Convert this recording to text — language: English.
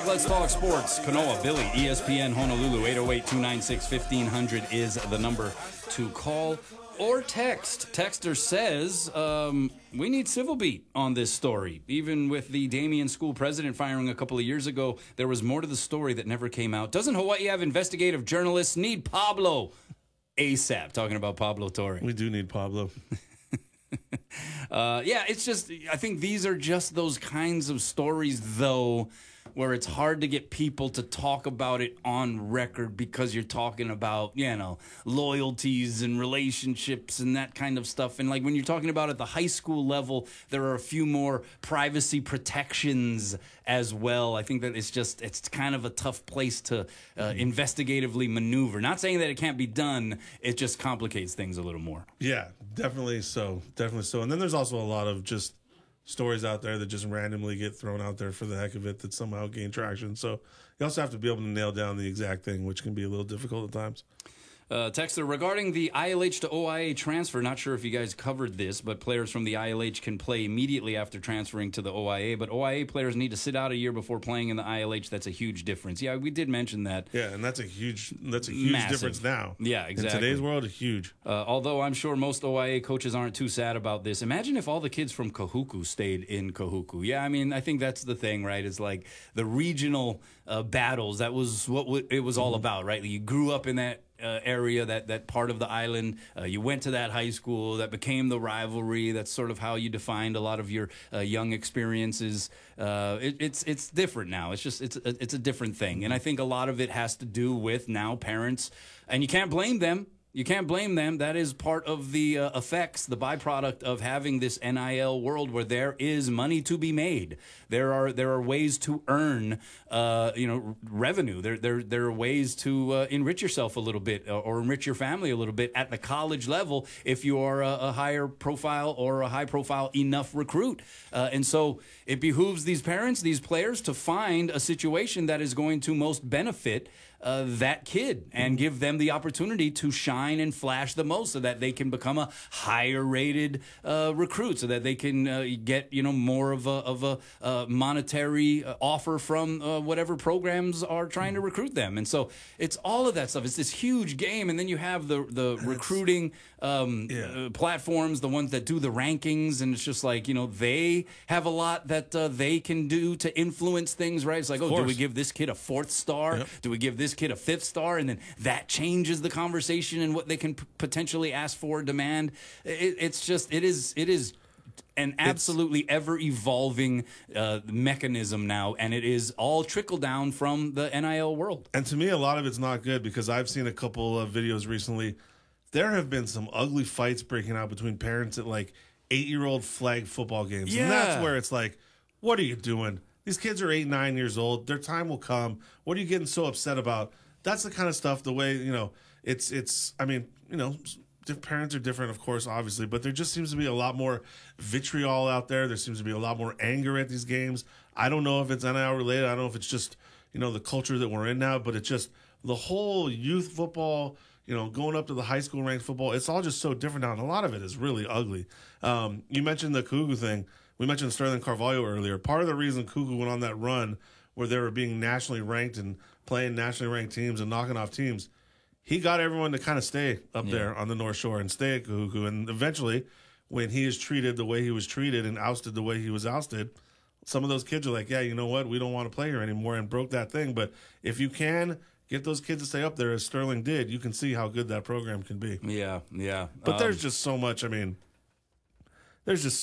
Let's talk sports. Kanoa, Billy, ESPN Honolulu, 808-296-1500 is the number to call or text. Texter says, we need Civil Beat on this story. Even with the Damien School president firing a couple of years ago, there was more to the story that never came out. Doesn't Hawaii have investigative journalists? Need Pablo ASAP. Talking about Pablo Torre. We do need Pablo. Yeah, it's just, I think these are just those kinds of stories, though, where it's hard to get people to talk about it on record because you're talking about, loyalties and relationships and that kind of stuff. And like when you're talking about at the high school level, there are a few more privacy protections as well. I think that it's kind of a tough place to investigatively maneuver. Not saying that it can't be done, it just complicates things a little more. Yeah, definitely so. Definitely so. And then there's also a lot of just stories out there that just randomly get thrown out there for the heck of it that somehow gain traction. So you also have to be able to nail down the exact thing, which can be a little difficult at times. Texter, regarding the ILH to OIA transfer, not sure if you guys covered this, but players from the ILH can play immediately after transferring to the OIA, but OIA players need to sit out a year before playing in the ILH. That's a huge difference. Yeah, we did mention that. Yeah, and that's a huge Massive difference now. Yeah, exactly. In today's world, huge. Although I'm sure most OIA coaches aren't too sad about this. Imagine if all the kids from Kahuku stayed in Kahuku. Yeah, I mean, I think that's the thing, right? It's like the regional battles. That was what it was all about, right? You grew up in that area, that part of the island. You went to that high school. That became the rivalry. That's sort of how you defined a lot of your young experiences. It's different now. It's a different thing. And I think a lot of it has to do with now parents, and you can't blame them. You can't blame them. That is part of the effects, the byproduct of having this NIL world where there is money to be made. There are ways to earn, revenue. There are ways to enrich yourself a little bit or enrich your family a little bit at the college level if you are a higher profile or a high profile enough recruit. And so it behooves these parents, these players, to find a situation that is going to most benefit that kid and give them the opportunity to shine and flash the most so that they can become a higher rated recruit, so that they can get more of a monetary offer from whatever programs are trying to recruit them. And so it's all of that stuff. It's this huge game, and then you have the recruiting platforms, the ones that do the rankings, and it's just like they have a lot that they can do to influence things, right? It's like, do we give this kid a 4th star? Yep. Do we give this kid a 5th star? And then that changes the conversation and what they can potentially ask for, demand. It is an absolutely ever-evolving mechanism now, and it is all trickled down from the NIL world. And to me, a lot of it's not good because I've seen a couple of videos recently. There have been some ugly fights breaking out between parents at like 8-year-old flag football games. Yeah. And that's where it's like, what are you doing? These kids are 8, 9 years old. Their time will come. What are you getting so upset about? That's the kind of stuff, the way, parents are different, of course, obviously, but there just seems to be a lot more vitriol out there. There seems to be a lot more anger at these games. I don't know if it's NIL related. I don't know if it's just, the culture that we're in now, but it's just the whole youth football, going up to the high school ranked football. It's all just so different now, and a lot of it is really ugly. You mentioned the Cougar thing. We mentioned Sterling Carvalho earlier. Part of the reason Cougar went on that run where they were being nationally ranked and playing nationally ranked teams and knocking off teams, he got everyone to kind of stay up there on the North Shore and stay at Kahuku. And eventually, when he is treated the way he was treated and ousted the way he was ousted, some of those kids are like, yeah, you know what? We don't want to play here anymore, and broke that thing. But if you can get those kids to stay up there, as Sterling did, you can see how good that program can be. Yeah. But there's just so much. There's just